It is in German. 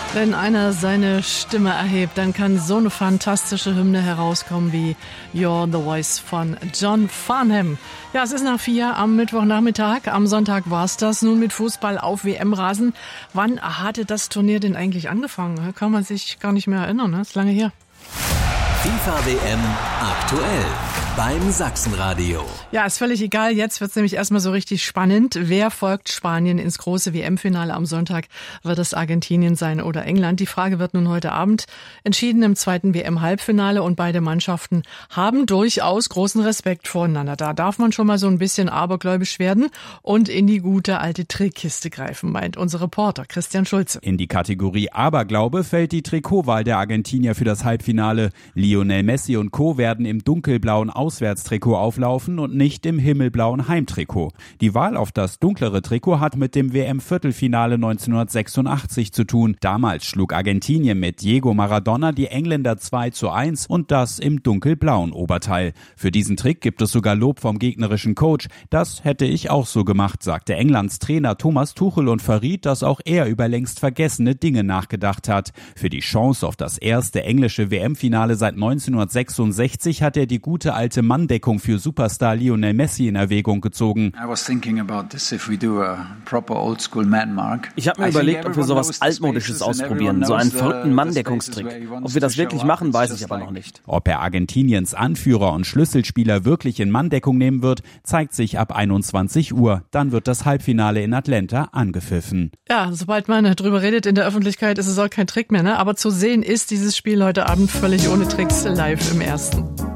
Wenn einer seine Stimme erhebt, dann kann so eine fantastische Hymne herauskommen wie You're the Voice von John Farnham. Ja, es ist nach 4 am Mittwochnachmittag. Am Sonntag war's das. Nun mit Fußball auf WM-Rasen. Wann hatte das Turnier denn eigentlich angefangen? Kann man sich gar nicht mehr erinnern, ne? Ist lange her. FIFA WM aktuell beim Sachsenradio. Ja, ist völlig egal. Jetzt wird's nämlich erstmal so richtig spannend. Wer folgt Spanien ins große WM-Finale am Sonntag? Wird es Argentinien sein oder England? Die Frage wird nun heute Abend entschieden im zweiten WM-Halbfinale und beide Mannschaften haben durchaus großen Respekt voreinander. Da darf man schon mal so ein bisschen abergläubisch werden und in die gute alte Trickkiste greifen, meint unser Reporter Christian Schulze. In die Kategorie Aberglaube fällt die Trikotwahl der Argentinier für das Halbfinale. Lionel Messi und Co. werden im dunkelblauen Auswärtstrikot auflaufen und nicht im himmelblauen Heimtrikot. Die Wahl auf das dunklere Trikot hat mit dem WM-Viertelfinale 1986 zu tun. Damals schlug Argentinien mit Diego Maradona die Engländer 2:1 und das im dunkelblauen Oberteil. Für diesen Trick gibt es sogar Lob vom gegnerischen Coach. Das hätte ich auch so gemacht, sagte Englands Trainer Thomas Tuchel und verriet, dass auch er über längst vergessene Dinge nachgedacht hat. Für die Chance auf das erste englische WM-Finale seit 1966 hat er die gute alte Manndeckung für Superstar Lionel Messi in Erwägung gezogen. Ich habe mir überlegt, ob wir sowas Altmodisches ausprobieren, so einen verrückten Manndeckungstrick. Ob wir das wirklich machen, weiß ich aber noch nicht. Ob er Argentiniens Anführer und Schlüsselspieler wirklich in Manndeckung nehmen wird, zeigt sich ab 21 Uhr. Dann wird das Halbfinale in Atlanta angepfiffen. Ja, sobald man drüber redet in der Öffentlichkeit, ist es auch kein Trick mehr, ne? Aber zu sehen ist dieses Spiel heute Abend völlig ohne Tricks live im Ersten.